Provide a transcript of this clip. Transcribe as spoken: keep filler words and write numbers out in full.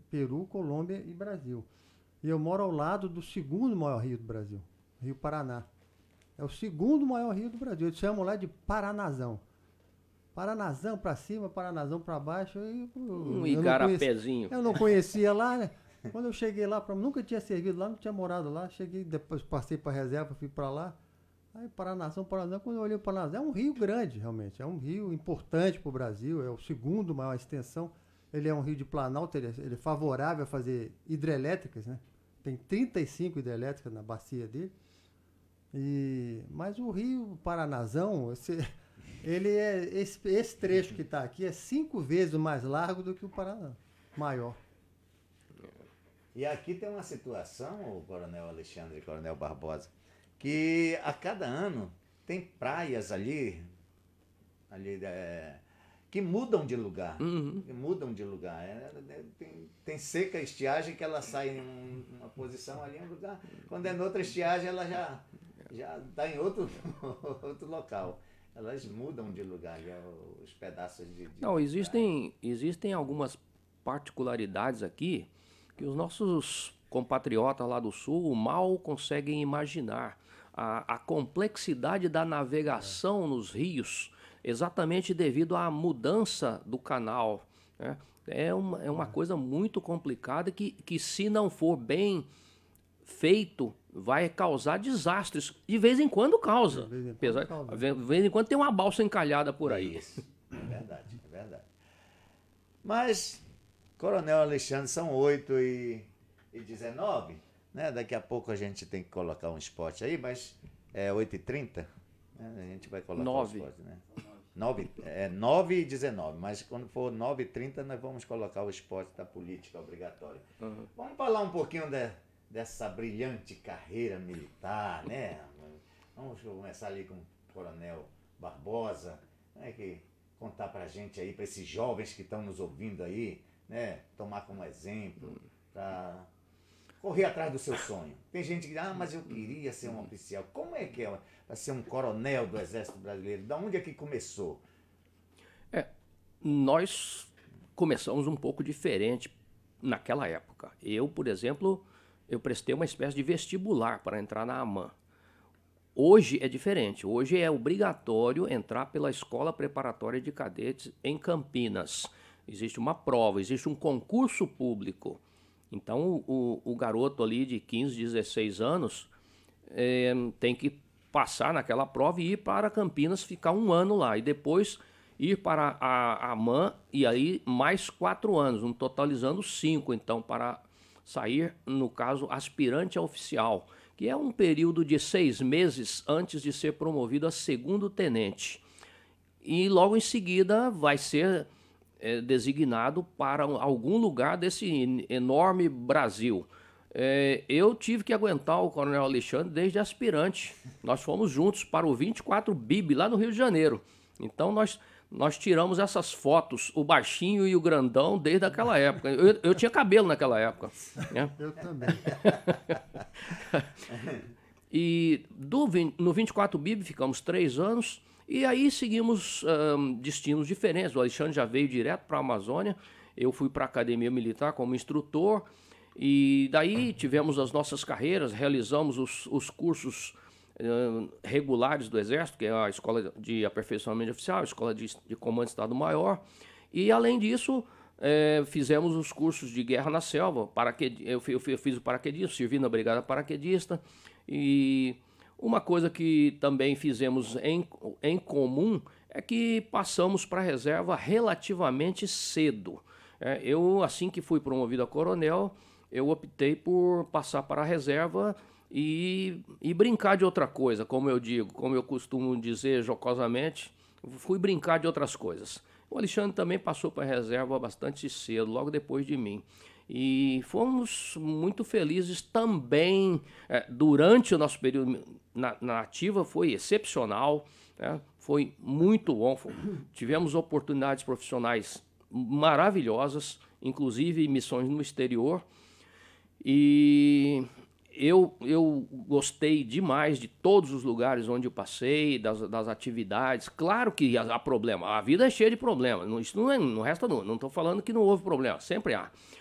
Peru, Colômbia e Brasil. E eu moro ao lado do segundo maior rio do Brasil, Rio Paraná. É o segundo maior rio do Brasil. Eles chamam lá de Paranazão. Paranazão para cima, Paranazão para baixo. Eu, Um eu, igarapézinho. eu não conhecia lá, né? Quando eu cheguei lá, pra, nunca tinha servido lá, não tinha morado lá. Cheguei, depois passei para reserva, fui para lá. Aí Paranazão, Paranazão, quando eu olhei o Paranazão, é um rio grande, realmente. É um rio importante para o Brasil, é o segundo maior extensão. Ele é um rio de planalto, ele é, ele é favorável a fazer hidrelétricas, né? Tem trinta e cinco hidrelétricas na bacia dele. E, mas o rio Paranazão, esse, ele é, esse, esse trecho que está aqui é cinco vezes mais largo do que o Paraná, maior. E aqui tem uma situação, o Coronel Alexandre e Coronel Barbosa, que a cada ano tem praias ali, ali é, que mudam de lugar. Uhum. Que mudam de lugar. É, tem, tem seca, estiagem, que ela sai em um, uma posição ali em um lugar. Quando é noutra estiagem, ela já já está em outro, outro local. Elas mudam de lugar, já, os pedaços de... de Não, existem, existem algumas particularidades aqui que os nossos compatriotas lá do Sul mal conseguem imaginar. A, a complexidade da navegação é. nos rios, exatamente devido à mudança do canal, né? É uma, é uma é. coisa muito complicada que, que, se não for bem feito, vai causar desastres. De vez em quando causa. De vez em quando, causa. De vez em quando tem uma balsa encalhada por aí. Isso, é verdade, é verdade. Mas, Coronel Alexandre, são oito e dezenove, né? Daqui a pouco a gente tem que colocar um esporte aí, mas é oito e trinta, né? A gente vai colocar nove. o esporte, né? nove, é nove e dezenove, mas quando for nove e trinta nós vamos colocar o esporte da política obrigatória. Uhum. Vamos falar um pouquinho de, dessa brilhante carreira militar, né? Vamos começar ali com o Coronel Barbosa, né? Que contar pra gente aí, pra esses jovens que estão nos ouvindo aí, né? Tomar como exemplo, para correr atrás do seu sonho. Tem gente que diz, ah, mas eu queria ser um oficial. Como é que é para ser um coronel do Exército Brasileiro? Da onde é que começou? É, nós começamos um pouco diferente naquela época. Eu, por exemplo, eu prestei uma espécie de vestibular para entrar na AMAN. Hoje é diferente. Hoje é obrigatório entrar pela Escola Preparatória de Cadetes em Campinas. Existe uma prova, existe um concurso público. Então, o, o garoto ali de quinze, dezesseis anos é, tem que passar naquela prova e ir para Campinas, ficar um ano lá. E depois ir para a AMAN e aí mais quatro anos, um totalizando cinco, então, para sair, no caso, aspirante a oficial, que é um período de seis meses antes de ser promovido a segundo tenente. E logo em seguida vai ser... É, designado para algum lugar desse enorme Brasil. É, eu tive que aguentar o Coronel Alexandre desde aspirante. Nós fomos juntos para o vinte e quatro B I B, lá no Rio de Janeiro. Então nós, nós tiramos essas fotos, o baixinho e o grandão, desde aquela época. Eu, eu tinha cabelo naquela época, né? Eu também. E do, no vinte e quatro B I B ficamos três anos. E aí seguimos um, destinos diferentes. O Alexandre já veio direto para a Amazônia, eu fui para a Academia Militar como instrutor, e daí tivemos as nossas carreiras, realizamos os, os cursos uh, regulares do Exército, que é a Escola de Aperfeiçoamento Oficial, a Escola de, de Comando de Estado-Maior, e além disso, eh, fizemos os cursos de Guerra na Selva, paraqued... eu, eu, eu fiz o paraquedismo, servi na Brigada Paraquedista, e... Uma coisa que também fizemos em, em comum é que passamos para a reserva relativamente cedo. É, eu, assim que fui promovido a coronel, eu optei por passar para a reserva e, e brincar de outra coisa, como eu digo, como eu costumo dizer jocosamente, fui brincar de outras coisas. O Alexandre também passou para a reserva bastante cedo, logo depois de mim. E fomos muito felizes também, é, durante o nosso período na, na ativa, foi excepcional, né? Foi muito bom, foi, tivemos oportunidades profissionais maravilhosas, inclusive missões no exterior, e eu, eu gostei demais de todos os lugares onde eu passei, das, das atividades. Claro que há problema, a vida é cheia de problemas, isso não, é, não resta não, não estou falando que não houve problema, sempre há.